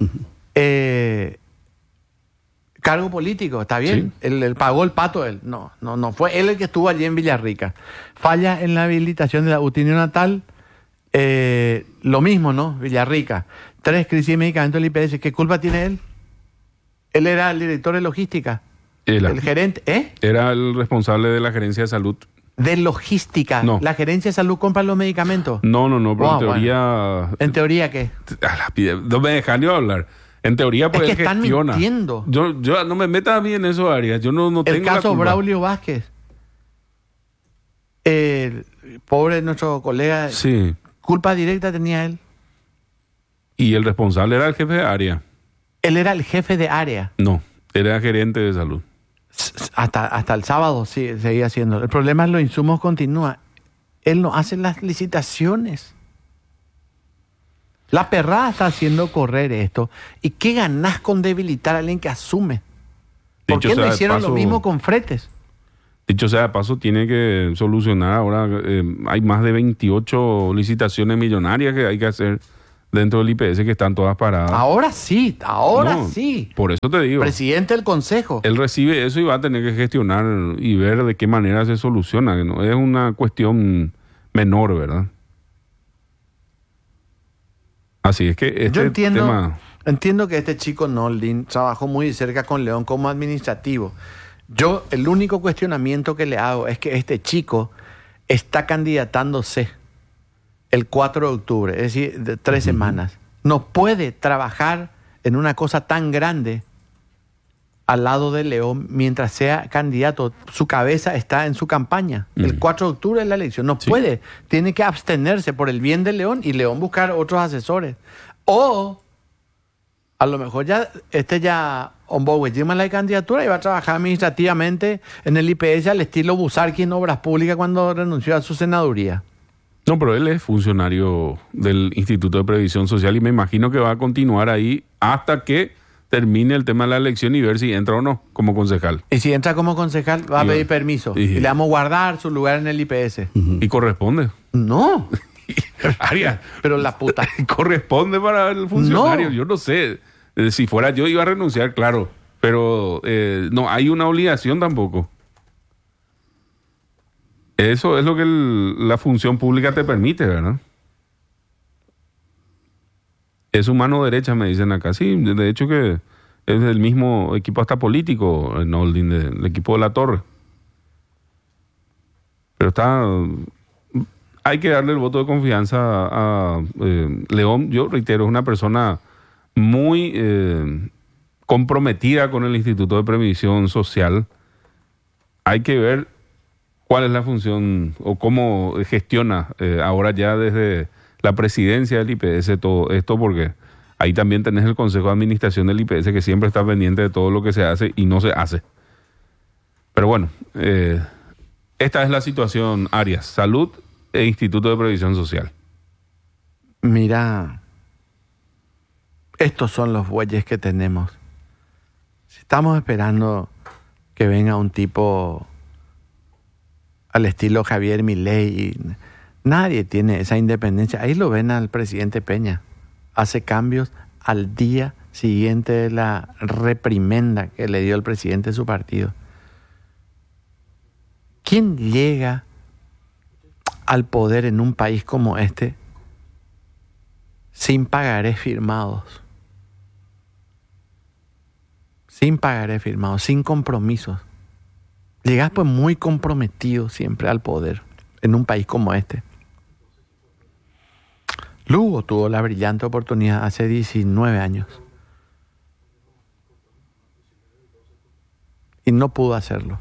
Cargo político, está bien. Sí. Él pagó el pato él. No fue él el que estuvo allí en Villarrica. Falla en la habilitación de la UTI Natal. Lo mismo, ¿no? Villarrica. 3 crisis de medicamentos del IPS. ¿Qué culpa tiene él? Él era el director de logística. El gerente, Era el responsable de la gerencia de salud. De logística. No. ¿La gerencia de salud compra los medicamentos? No, pero en teoría... Bueno. ¿En teoría qué? No me dejan ni hablar. En teoría, pues es que están gestiona. Mintiendo. Yo no me metas a mí en eso, Arias. Yo no tengo el caso la culpa. Braulio Vázquez. Pobre nuestro colega. Sí. Culpa directa tenía él. Y el responsable era el jefe de área. Él era el jefe de área. No, era gerente de salud. Hasta el sábado sí, seguía haciendo. El problema es los insumos continúa. Él no hace las licitaciones. La perrada está haciendo correr esto. ¿Y qué ganás con debilitar a alguien que asume? ¿Por qué no hicieron lo mismo con Fretes? Dicho sea de paso, tiene que solucionar ahora. Hay más de 28 licitaciones millonarias que hay que hacer dentro del IPS que están todas paradas. Ahora sí, No, sí. Por eso te digo. Presidente del Consejo. Él recibe eso y va a tener que gestionar y ver de qué manera se soluciona. Que no es una cuestión menor, ¿verdad? Así es que este Yo entiendo, tema... entiendo que este chico Noldin trabajó muy cerca con León como administrativo. Yo, el único cuestionamiento que le hago es que este chico está candidatándose el 4 de octubre, es decir, de 3 semanas. No puede trabajar en una cosa tan grande al lado de León mientras sea candidato. Su cabeza está en su campaña. El 4 de octubre es la elección. No puede. Tiene que abstenerse por el bien de León y León buscar otros asesores. O a lo mejor ya lleva la candidatura y va a trabajar administrativamente en el IPS al estilo Busarqui en Obras Públicas cuando renunció a su senaduría. No, pero él es funcionario del Instituto de Previsión Social y me imagino que va a continuar ahí hasta que termine el tema de la elección y ver si entra o no como concejal. Y si entra como concejal, va a pedir permiso. Y le vamos a guardar su lugar en el IPS. Y corresponde. No. Arias, Pero la puta. corresponde para el funcionario. No. Yo no sé. Si fuera yo iba a renunciar, claro. Pero no hay una obligación tampoco. Eso es lo que la función pública te permite, ¿verdad? Es su mano derecha, me dicen acá. Sí, de hecho que es del mismo equipo hasta político, el Noldin, del equipo de La Torre. Pero hay que darle el voto de confianza a León. Yo reitero, es una persona muy comprometida con el Instituto de Previsión Social. Hay que ver cuál es la función o cómo gestiona ahora ya desde la presidencia del IPS todo esto, porque ahí también tenés el Consejo de Administración del IPS que siempre está pendiente de todo lo que se hace y no se hace. Pero bueno, esta es la situación, Arias, Salud e Instituto de Previsión Social. Mira, estos son los bueyes que tenemos. Si estamos esperando que venga un tipo al estilo Javier Milei, nadie tiene esa independencia. Ahí lo ven al presidente Peña. Hace cambios al día siguiente de la reprimenda que le dio el presidente de su partido. ¿Quién llega al poder en un país como este sin pagarés firmados? Sin pagarés firmados, sin compromisos. Llegás pues muy comprometido siempre al poder en un país como este. Lugo tuvo la brillante oportunidad hace 19 años y no pudo hacerlo.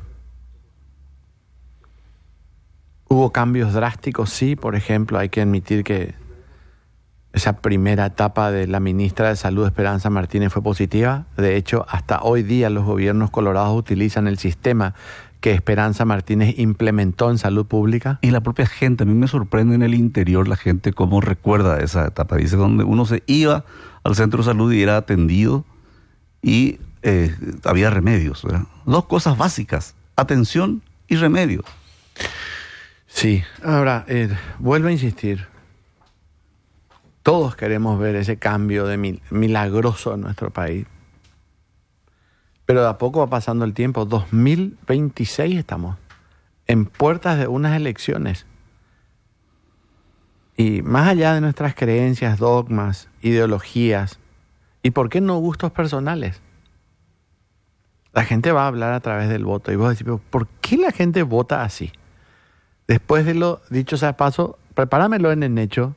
Hubo cambios drásticos, sí. Por ejemplo, hay que admitir que esa primera etapa de la ministra de Salud, Esperanza Martínez, fue positiva. De hecho, hasta hoy día los gobiernos colorados utilizan el sistema que Esperanza Martínez implementó en salud pública. Y la propia gente, a mí me sorprende en el interior la gente cómo recuerda esa etapa. Dice, donde uno se iba al centro de salud y era atendido y había remedios, ¿verdad? Dos cosas básicas, atención y remedios. Sí, ahora, vuelvo a insistir. Todos queremos ver ese cambio de milagroso en nuestro país. Pero de a poco va pasando el tiempo. 2026 estamos en puertas de unas elecciones. Y más allá de nuestras creencias, dogmas, ideologías, y por qué no gustos personales, la gente va a hablar a través del voto. Y vos decís, ¿por qué la gente vota así? Después de lo dicho sea paso, prepáramelo en el hecho.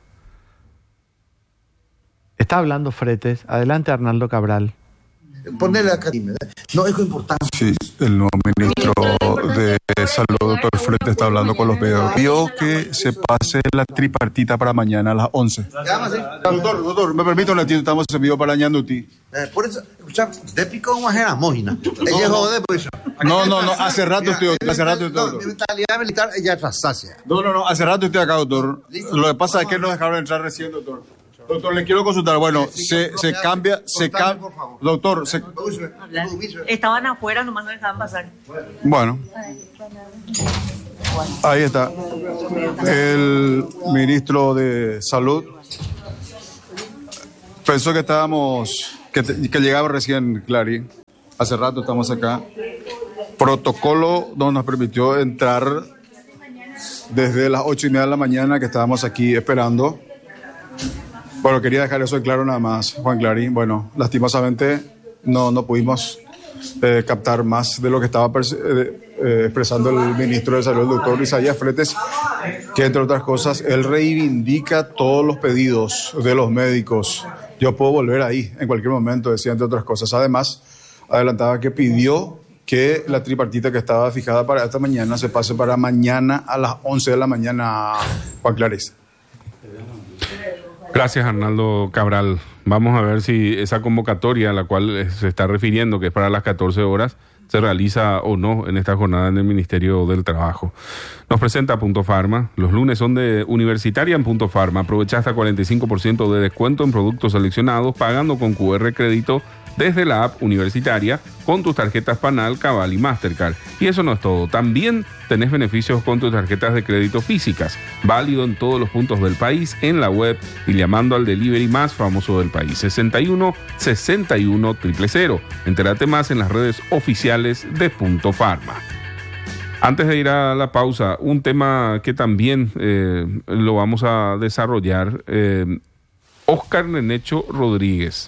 Está hablando Fretes. Adelante, Arnaldo Cabral. Ponerle acá. No, es importante. Sí, el nuevo ministro de Salud, doctor Fretes, está hablando con los medios. Vio que se pase la tripartita para mañana a las 11. Doctor, me permite un ratito, estamos en vivo para Ñanduti. Por eso, escucha, de pico una jera mojina. Ella jode por eso. No, hace rato estoy, No, mi mentalidad militar, ella es rasácea. No, hace rato estoy acá, doctor. Lo que pasa es que nos dejaron entrar recién, doctor. Doctor, le quiero consultar. Bueno, se cambia. Doctor, estaban afuera, nomás no dejaban pasar. Bueno. Ahí está. El ministro de Salud Pensó que que llegaba recién, Clary. Hace rato estamos acá. Protocolo no nos permitió entrar desde las 8:30 de la mañana que estábamos aquí esperando. Bueno, quería dejar eso en claro nada más, Juan Clary. Bueno, lastimosamente no pudimos captar más de lo que estaba expresando el ministro de Salud, el doctor Isaías Freites, que entre otras cosas, él reivindica todos los pedidos de los médicos. Yo puedo volver ahí en cualquier momento, decía entre otras cosas. Además, adelantaba que pidió que la tripartita que estaba fijada para esta mañana se pase para mañana a las 11 de la mañana, Juan Clarice. Gracias, Arnaldo Cabral. Vamos a ver si esa convocatoria a la cual se está refiriendo, que es para las 14 horas, se realiza o no en esta jornada en el Ministerio del Trabajo. Nos presenta Punto Pharma. Los lunes son de Universitaria en Punto Pharma. Aprovecha hasta 45% de descuento en productos seleccionados pagando con QR crédito desde la app Universitaria con tus tarjetas Panal, Cabal y Mastercard. Y eso no es todo. También tenés beneficios con tus tarjetas de crédito físicas, válido en todos los puntos del país, en la web y llamando al delivery más famoso del país, 61 61 000. Entérate más en las redes oficiales de Punto Pharma. Antes de ir a la pausa, un tema que también lo vamos a desarrollar. Óscar Nenecho Rodríguez.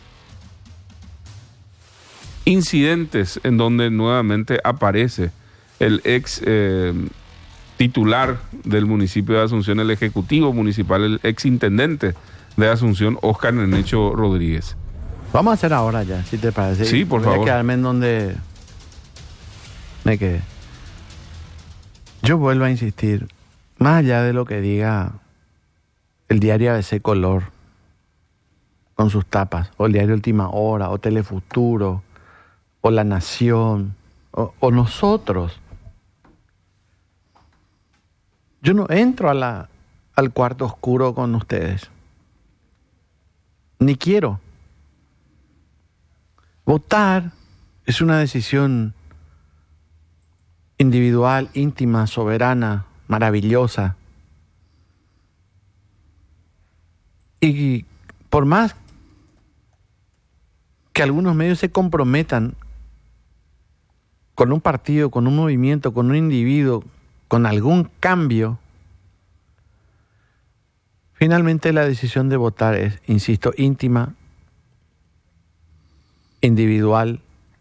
Incidentes en donde nuevamente aparece el ex titular del municipio de Asunción, el ejecutivo municipal, el ex intendente de Asunción, Óscar Nenecho Rodríguez. Vamos a hacer ahora ya, si te parece. Sí, por favor. Voy a quedarme en donde me quedé. Yo vuelvo a insistir, más allá de lo que diga el diario ABC Color con sus tapas, o el diario Última Hora, o Telefuturo, o La Nación, o nosotros. Yo no entro al cuarto oscuro con ustedes. Ni quiero. Votar es una decisión individual, íntima, soberana, maravillosa. Y por más que algunos medios se comprometan con un partido, con un movimiento, con un individuo, con algún cambio, finalmente la decisión de votar es, insisto, íntima, individual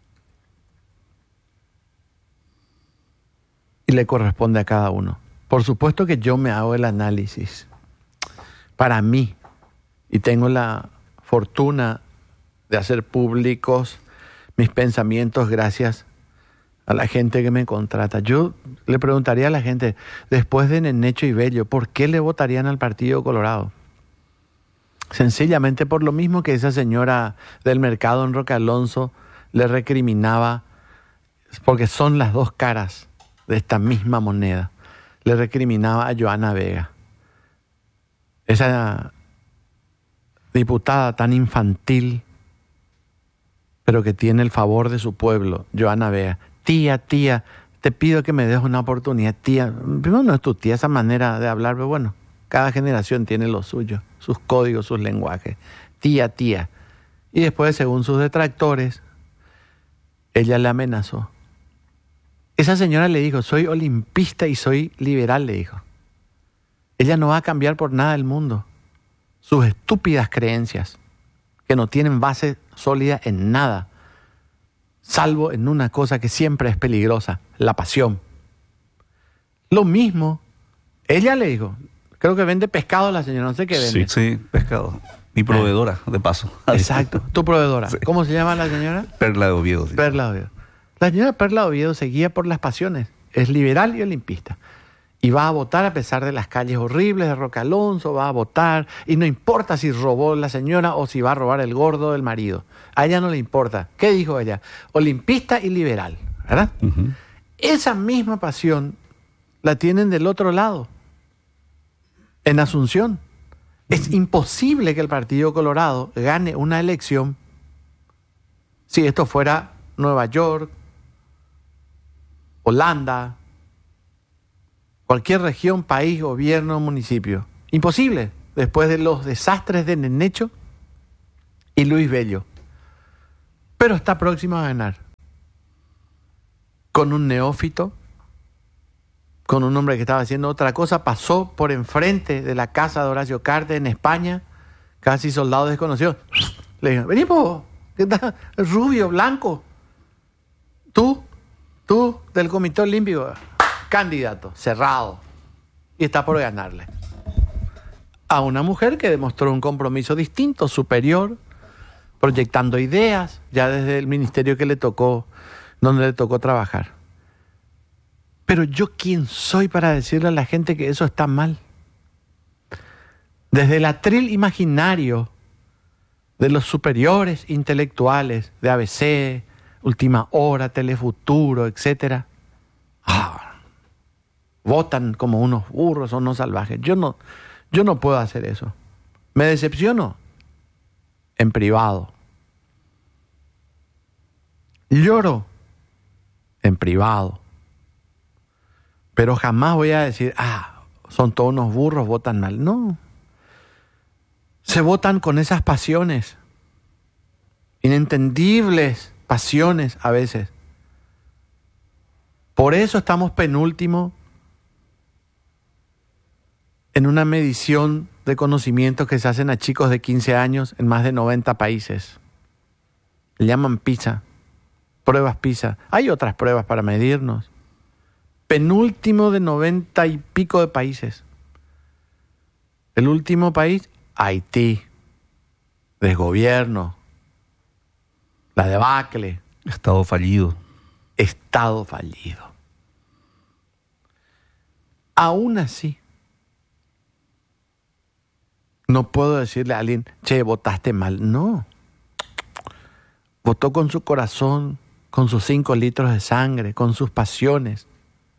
y le corresponde a cada uno. Por supuesto que yo me hago el análisis para mí y tengo la fortuna de hacer públicos mis pensamientos gracias a la gente que me contrata. Yo le preguntaría a la gente, después de Nenecho y Bello, ¿por qué le votarían al Partido Colorado? Sencillamente por lo mismo que esa señora del mercado en Roque Alonso le recriminaba, porque son las dos caras de esta misma moneda, le recriminaba a Joana Vega. Esa diputada tan infantil, pero que tiene el favor de su pueblo, Joana Vega. Tía, te pido que me des una oportunidad. Tía, primero no es tu tía esa manera de hablar, pero bueno, cada generación tiene lo suyo, sus códigos, sus lenguajes. Tía. Y después, según sus detractores, ella le amenazó. Esa señora le dijo, soy olimpista y soy liberal, le dijo. Ella no va a cambiar por nada del mundo sus estúpidas creencias, que no tienen base sólida en nada, salvo en una cosa que siempre es peligrosa, la pasión. Lo mismo, ella le dijo, creo que vende pescado la señora, no sé qué vende. Sí, pescado. Mi proveedora, de paso. Exacto, tu proveedora. Sí. ¿Cómo se llama la señora? Perla de Oviedo. Sí. Perla de Oviedo. La señora Perla de Oviedo se guía por las pasiones, es liberal y olimpista. Y va a votar a pesar de las calles horribles de Roque Alonso, va a votar, y no importa si robó la señora o si va a robar el gordo del marido. A ella no le importa. ¿Qué dijo ella? Olimpista y liberal, ¿verdad? Uh-huh. Esa misma pasión la tienen del otro lado, en Asunción. Es imposible que el Partido Colorado gane una elección si esto fuera Nueva York, Holanda, cualquier región, país, gobierno, municipio. Imposible. Después de los desastres de Nenecho y Luis Bello. Pero está próximo a ganar. Con un neófito, con un hombre que estaba haciendo otra cosa, pasó por enfrente de la casa de Horacio Cartes en España, casi soldado desconocido. Le dijo, vení, po, ¿qué tal? Rubio, blanco. Tú, del Comité Olímpico, candidato, cerrado. Y está por ganarle. A una mujer que demostró un compromiso distinto, superior, proyectando ideas, ya desde el ministerio que le tocó, donde le tocó trabajar. Pero yo, ¿quién soy para decirle a la gente que eso está mal? Desde el atril imaginario de los superiores intelectuales de ABC, Última Hora, Telefuturo, etc. Votan como unos burros o unos salvajes. Yo no puedo hacer eso. ¿Me decepciono? En privado. Lloro en privado. Pero jamás voy a decir, son todos unos burros, votan mal. No. Se votan con esas pasiones, inentendibles pasiones a veces. Por eso estamos penúltimo en una medición de conocimientos que se hacen a chicos de 15 años en más de 90 países. Le llaman PISA, pruebas PISA. Hay otras pruebas para medirnos. Penúltimo de 90 y pico de países. El último país, Haití. Desgobierno. La debacle. Estado fallido. Estado fallido. Aún así, no puedo decirle a alguien, che, votaste mal. No. Votó con su corazón, con sus 5 litros de sangre, con sus pasiones.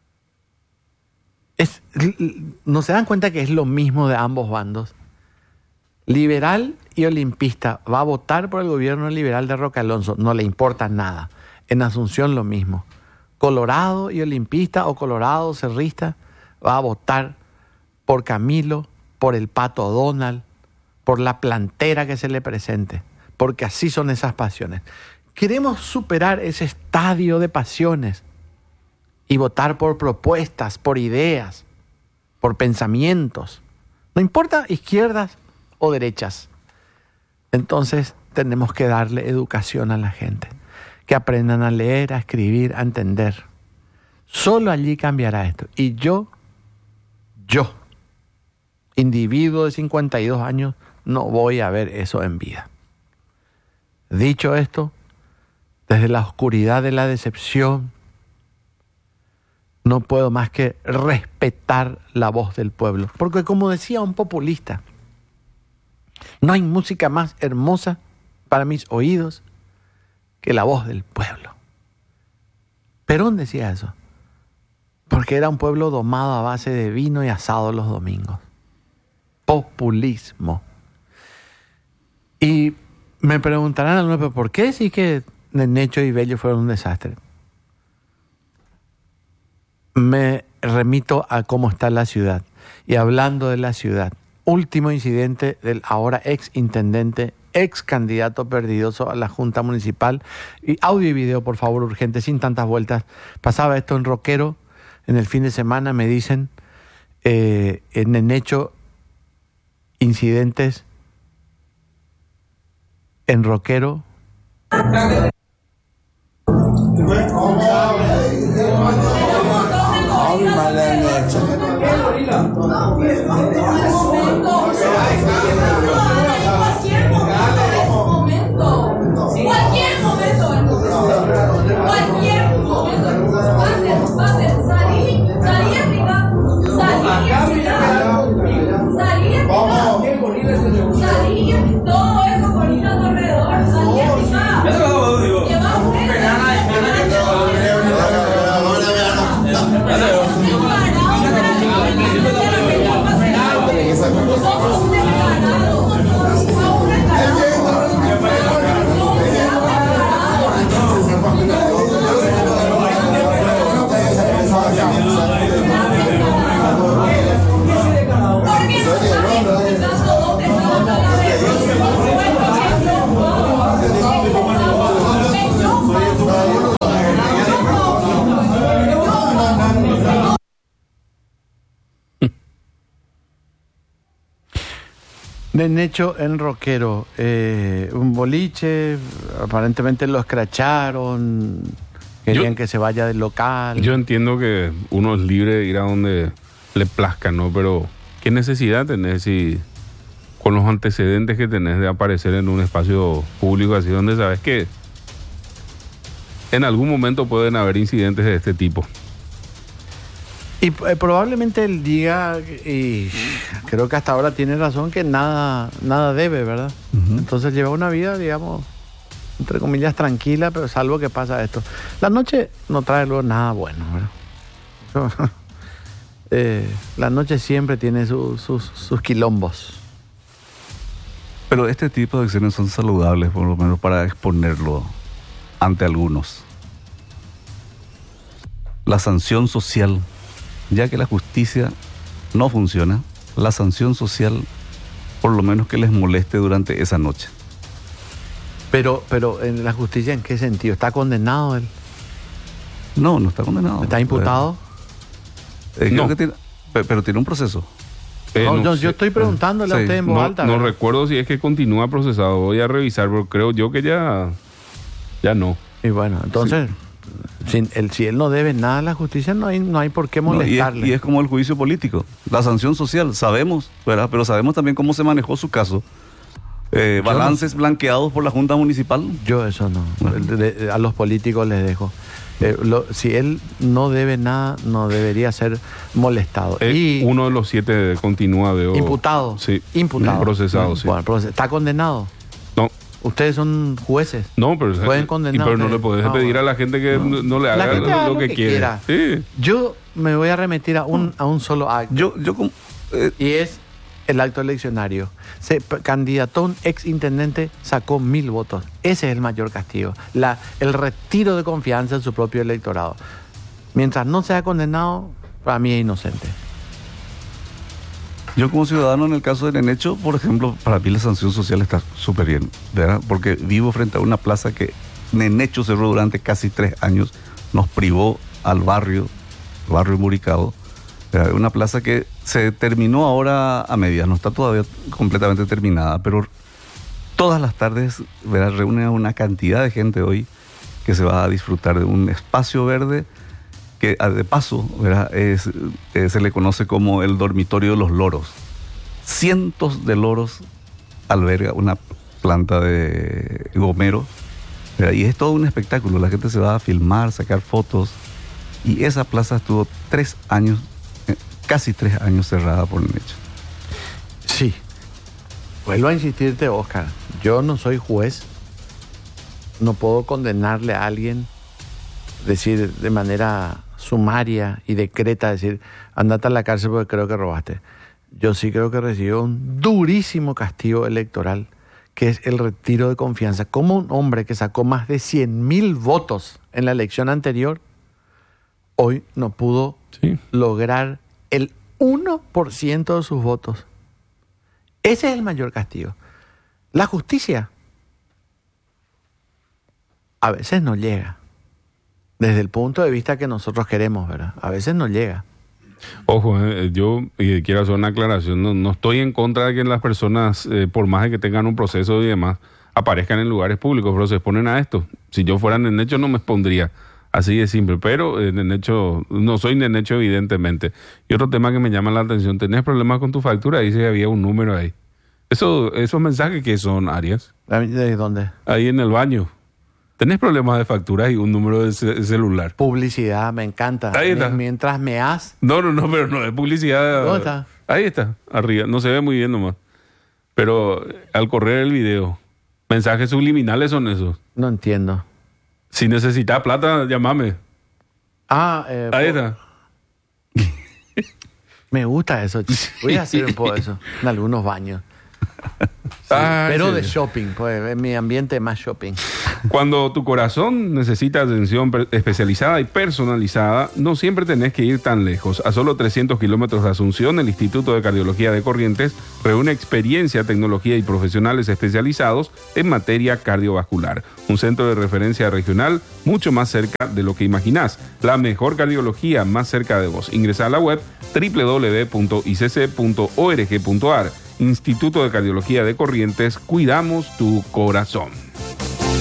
¿No se dan cuenta que es lo mismo de ambos bandos? Liberal y olimpista va a votar por el gobierno liberal de Roque Alonso, no le importa nada. En Asunción lo mismo. Colorado y olimpista o colorado cerrista va a votar por Camilo, por el Pato Donald, por la plantera que se le presente, porque así son esas pasiones. Queremos superar ese estadio de pasiones y votar por propuestas, por ideas, por pensamientos. No importa izquierdas o derechas. Entonces tenemos que darle educación a la gente, que aprendan a leer, a escribir, a entender. Solo allí cambiará esto. Y yo, individuo de 52 años, no voy a ver eso en vida. Dicho esto, desde la oscuridad de la decepción, no puedo más que respetar la voz del pueblo. Porque como decía un populista, no hay música más hermosa para mis oídos que la voz del pueblo. Perón decía eso, porque era un pueblo domado a base de vino y asado los domingos. Populismo. Y me preguntarán al nuevo, ¿por qué sí que Necho y Bello fueron un desastre? Me remito a cómo está la ciudad. Y hablando de la ciudad, último incidente del ahora ex intendente, ex candidato perdidoso a la Junta Municipal. Y audio y video, por favor, urgente, sin tantas vueltas. Pasaba esto en Roquero, en el fin de semana, me dicen, en Necho, incidentes en Roquero. Nenecho en Roquero, un boliche, aparentemente lo escracharon, querían que se vaya del local. Yo entiendo que uno es libre de ir a donde le plazca, ¿no? Pero ¿qué necesidad tenés si con los antecedentes que tenés de aparecer en un espacio público así donde sabes que en algún momento pueden haber incidentes de este tipo? Y probablemente él diga, y creo que hasta ahora tiene razón, que nada debe, ¿verdad? Uh-huh. Entonces lleva una vida, digamos, entre comillas, tranquila, pero salvo que pasa esto. La noche no trae luego nada bueno, ¿verdad? La noche siempre tiene sus quilombos. Pero este tipo de acciones son saludables, por lo menos para exponerlo ante algunos. La sanción social, ya que la justicia no funciona, la sanción social, por lo menos que les moleste durante esa noche. Pero en la justicia, ¿en qué sentido? ¿Está condenado él? No está condenado. ¿Está imputado? No. Pero tiene un proceso. Yo estoy preguntándole a usted en voz alta. No recuerdo si es que continúa procesado. Voy a revisar, pero creo yo que ya no. Y bueno, entonces... Sí. Si él no debe nada a la justicia, no hay por qué molestarle. Y es como el juicio político, la sanción social, sabemos, ¿verdad? Pero sabemos también cómo se manejó su caso. Balances blanqueados por la Junta Municipal. Yo eso no. A los políticos les dejo. Si él no debe nada, no debería ser molestado. Y uno de los 7 continúa de imputado. Sí. Imputado. Procesado, sí. Bueno, ¿está condenado? No. Ustedes son jueces. No, pero pueden condenar. Pero no le podés pedir a la gente que no le haga lo que quiera. Sí. Yo me voy a remitir a un solo acto. Y es el acto eleccionario. Se candidató un ex intendente, sacó 1000 votos. Ese es el mayor castigo. El retiro de confianza en su propio electorado. Mientras no sea condenado, para mí es inocente. Yo como ciudadano, en el caso de Nenecho, por ejemplo, para mí la sanción social está súper bien, ¿verdad? Porque vivo frente a una plaza que Nenecho cerró durante casi 3 años, nos privó al barrio Muricado, ¿verdad? Una plaza que se terminó ahora a medias, no está todavía completamente terminada, pero todas las tardes, ¿verdad?, reúne a una cantidad de gente hoy que se va a disfrutar de un espacio verde que de paso, ¿verdad?, se le conoce como el dormitorio de los loros. Cientos de loros alberga una planta de gomero, ¿verdad? Y es todo un espectáculo. La gente se va a filmar, sacar fotos. Y esa plaza estuvo 3 años, casi 3 años cerrada por Nenecho. Sí. Vuelvo a insistirte, Oscar. Yo no soy juez. No puedo condenarle a alguien, decir de manera sumaria y decreta, decir, andate a la cárcel porque creo que robaste. Yo sí creo que recibió un durísimo castigo electoral, que es el retiro de confianza. Como un hombre que sacó más de 100,000 votos en la elección anterior, hoy no pudo lograr el 1% de sus votos. Ese es el mayor castigo. La justicia a veces no llega. Desde el punto de vista que nosotros queremos, ¿verdad? A veces no llega. Ojo, yo quiero hacer una aclaración. No estoy en contra de que las personas, por más de que tengan un proceso y demás, aparezcan en lugares públicos, pero se exponen a esto. Si yo fuera Nenecho no me expondría. Así de simple. Pero Nenecho, no soy Nenecho evidentemente. Y otro tema que me llama la atención, ¿tenés problemas con tu factura? Dice que había un número ahí. ¿Esos mensajes qué son, Arias? ¿De dónde? Ahí en el baño. ¿Tenés problemas de facturas y un número de celular? Publicidad, me encanta. Ahí está. Mientras me No, pero no es publicidad. ¿Dónde está? Ahí está, arriba. No se ve muy bien nomás. Pero al correr el video, mensajes subliminales son esos. No entiendo. Si necesitas plata, llámame. Ahí está. Me gusta eso. Voy a hacer un poco de eso en algunos baños. Sí, pero de shopping, pues en mi ambiente más shopping. Cuando tu corazón necesita atención especializada y personalizada, no siempre tenés que ir tan lejos. A solo 300 kilómetros de Asunción, el Instituto de Cardiología de Corrientes reúne experiencia, tecnología y profesionales especializados en materia cardiovascular. Un centro de referencia regional mucho más cerca de lo que imaginás. La mejor cardiología más cerca de vos. Ingresá a la web www.icc.org.ar Instituto de Cardiología de Corrientes, cuidamos tu corazón.